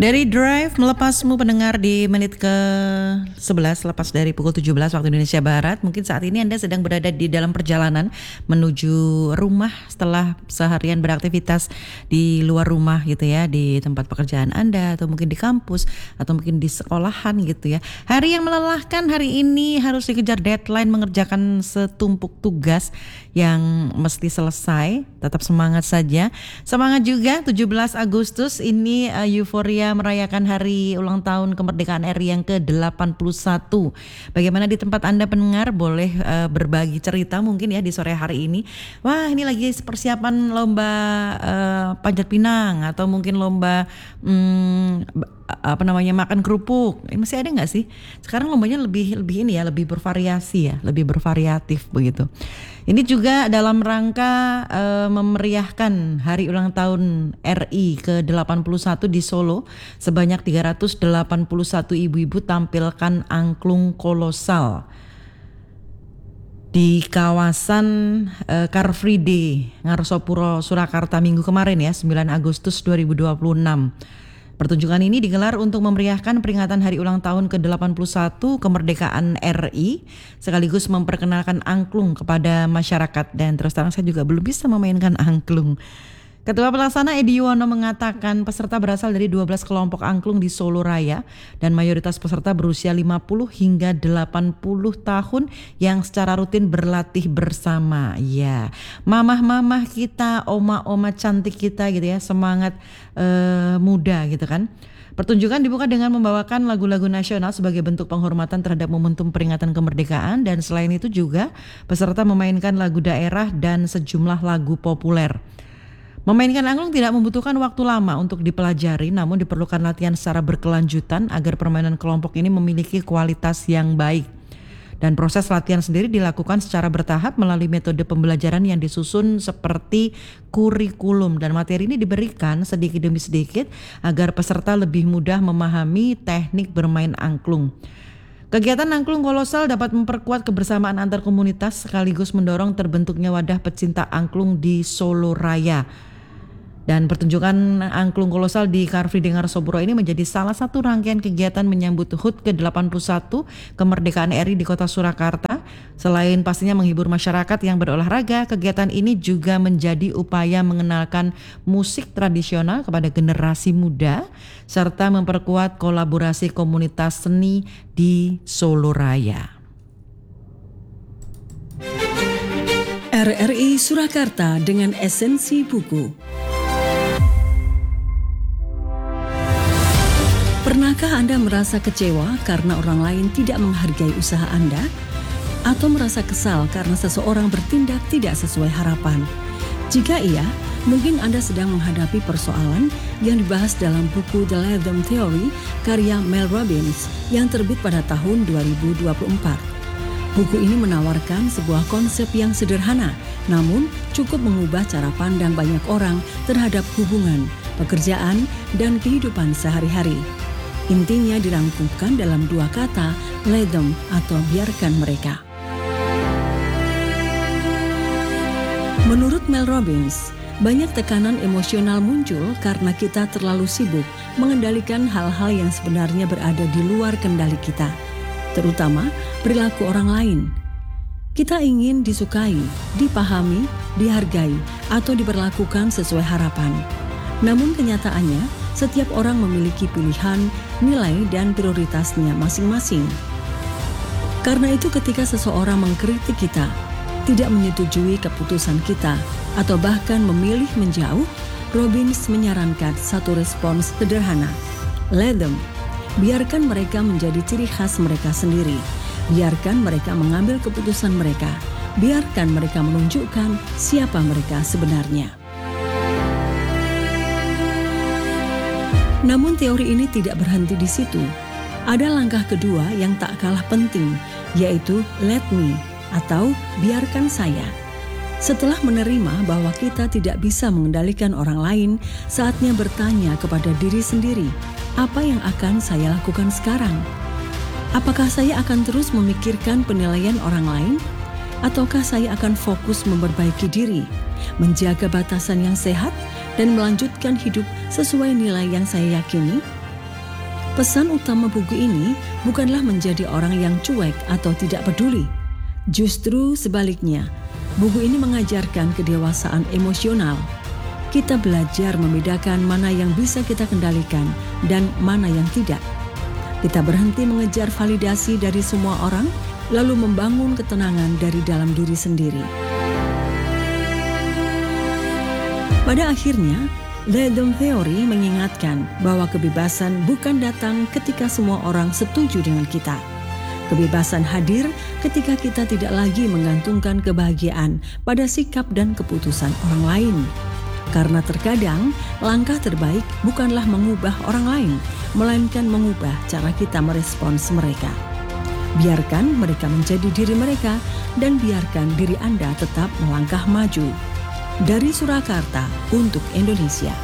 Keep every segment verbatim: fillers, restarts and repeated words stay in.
Dari Drive melepasmu pendengar di menit ke sebelas lepas dari pukul tujuh belas waktu Indonesia Barat. Mungkin saat ini Anda sedang berada di dalam perjalanan menuju rumah setelah seharian beraktivitas di luar rumah gitu ya, di tempat pekerjaan Anda atau mungkin di kampus atau mungkin di sekolahan gitu ya. Hari yang melelahkan hari ini, harus dikejar deadline mengerjakan setumpuk tugas yang mesti selesai. Tetap semangat saja. Semangat juga tujuh belas Agustus ini uh, euforia merayakan hari ulang tahun kemerdekaan R I yang ke delapan puluh satu. Bagaimana di tempat Anda pendengar, boleh uh, berbagi cerita mungkin ya di sore hari ini. Wah, ini lagi persiapan lomba uh, panjat pinang atau mungkin lomba um, apa namanya makan kerupuk. Eh, masih ada nggak sih? Sekarang lombanya lebih lebih ini ya, lebih bervariasi ya, lebih bervariatif begitu. Ini juga dalam rangka uh, memeriahkan hari ulang tahun R I ke delapan puluh satu di Solo. Sebanyak tiga ratus delapan puluh satu ibu-ibu tampilkan angklung kolosal di kawasan uh, Car Free Day Ngarsopuro Surakarta minggu kemarin ya, sembilan Agustus dua ribu dua puluh enam. Pertunjukan ini digelar untuk memeriahkan peringatan hari ulang tahun ke delapan puluh satu kemerdekaan R I, sekaligus memperkenalkan angklung kepada masyarakat. Dan terus terang saya juga belum bisa memainkan angklung. Ketua Pelaksana Edi Yuwono mengatakan peserta berasal dari dua belas kelompok angklung di Solo Raya dan mayoritas peserta berusia lima puluh hingga delapan puluh tahun yang secara rutin berlatih bersama. Ya, mamah-mamah kita, oma-oma cantik kita gitu ya, semangat uh, muda gitu kan. Pertunjukan dibuka dengan membawakan lagu-lagu nasional sebagai bentuk penghormatan terhadap momentum peringatan kemerdekaan, dan selain itu juga peserta memainkan lagu daerah dan sejumlah lagu populer. Memainkan angklung tidak membutuhkan waktu lama untuk dipelajari, namun diperlukan latihan secara berkelanjutan agar permainan kelompok ini memiliki kualitas yang baik. Dan proses latihan sendiri dilakukan secara bertahap melalui metode pembelajaran yang disusun seperti kurikulum, dan materi ini diberikan sedikit demi sedikit agar peserta lebih mudah memahami teknik bermain angklung. Kegiatan angklung kolosal dapat memperkuat kebersamaan antar komunitas sekaligus mendorong terbentuknya wadah pecinta angklung di Solo Raya. Dan pertunjukan angklung kolosal di Car Free Day Ngarsopuro ini menjadi salah satu rangkaian kegiatan menyambut H U T ke delapan puluh satu kemerdekaan R I di kota Surakarta. Selain pastinya menghibur masyarakat yang berolahraga, kegiatan ini juga menjadi upaya mengenalkan musik tradisional kepada generasi muda serta memperkuat kolaborasi komunitas seni di Solo Raya. R R I Surakarta dengan esensi buku. Pernahkah Anda merasa kecewa karena orang lain tidak menghargai usaha Anda? Atau merasa kesal karena seseorang bertindak tidak sesuai harapan? Jika iya, mungkin Anda sedang menghadapi persoalan yang dibahas dalam buku The Latham Theory karya Mel Robbins yang terbit pada tahun dua ribu dua puluh empat. Buku ini menawarkan sebuah konsep yang sederhana, namun cukup mengubah cara pandang banyak orang terhadap hubungan, pekerjaan, dan kehidupan sehari-hari. Intinya dirangkumkan dalam dua kata, let them atau biarkan mereka. Menurut Mel Robbins, banyak tekanan emosional muncul karena kita terlalu sibuk mengendalikan hal-hal yang sebenarnya berada di luar kendali kita, terutama perilaku orang lain. Kita ingin disukai, dipahami, dihargai, atau diperlakukan sesuai harapan. Namun kenyataannya, setiap orang memiliki pilihan, nilai, dan prioritasnya masing-masing. Karena itu ketika seseorang mengkritik kita, tidak menyetujui keputusan kita, atau bahkan memilih menjauh, Robbins menyarankan satu respons sederhana. Let them. Biarkan mereka menjadi ciri khas mereka sendiri. Biarkan mereka mengambil keputusan mereka. Biarkan mereka menunjukkan siapa mereka sebenarnya. Namun teori ini tidak berhenti di situ. Ada langkah kedua yang tak kalah penting, yaitu let me atau biarkan saya. Setelah menerima bahwa kita tidak bisa mengendalikan orang lain, saatnya bertanya kepada diri sendiri, apa yang akan saya lakukan sekarang? Apakah saya akan terus memikirkan penilaian orang lain? Ataukah saya akan fokus memperbaiki diri, menjaga batasan yang sehat, dan melanjutkan hidup sesuai nilai yang saya yakini? Pesan utama buku ini bukanlah menjadi orang yang cuek atau tidak peduli. Justru sebaliknya, buku ini mengajarkan kedewasaan emosional. Kita belajar membedakan mana yang bisa kita kendalikan dan mana yang tidak. Kita berhenti mengejar validasi dari semua orang, lalu membangun ketenangan dari dalam diri sendiri. Pada akhirnya, Leydon Theory mengingatkan bahwa kebebasan bukan datang ketika semua orang setuju dengan kita. Kebebasan hadir ketika kita tidak lagi menggantungkan kebahagiaan pada sikap dan keputusan orang lain. Karena terkadang langkah terbaik bukanlah mengubah orang lain, melainkan mengubah cara kita merespons mereka. Biarkan mereka menjadi diri mereka dan biarkan diri Anda tetap melangkah maju. Dari Surakarta untuk Indonesia.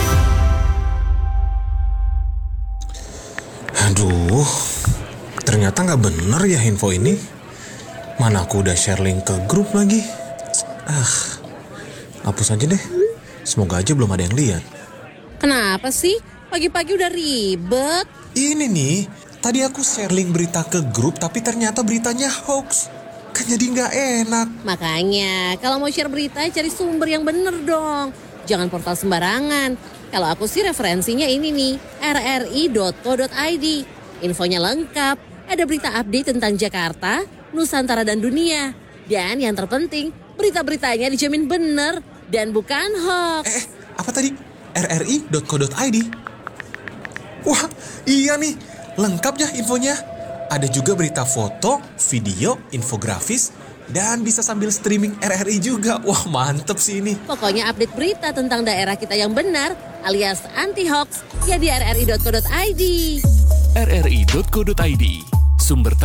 Aduh, ternyata nggak bener ya info ini. Mana aku udah share link ke grup lagi. Ah, hapus aja deh. Semoga aja belum ada yang lihat. Kenapa sih? Pagi-pagi udah ribet. Ini nih, tadi aku share link berita ke grup tapi ternyata beritanya hoax. Kan jadi nggak enak. Makanya kalau mau share berita cari sumber yang bener dong. Jangan portal sembarangan. Kalau aku sih referensinya ini nih, r r i dot co dot i d. Infonya lengkap, ada berita update tentang Jakarta, Nusantara dan dunia. Dan yang terpenting, berita-beritanya dijamin bener dan bukan hoax. Eh, apa tadi? r r i dot co dot i d. Wah, iya nih, lengkap ya infonya. Ada juga berita foto, video, infografis, dan bisa sambil streaming R R I juga. Wah, mantep sih ini. Pokoknya update berita tentang daerah kita yang benar alias anti-hoax ya di r r i dot co dot i d. r r i dot co dot i d, sumber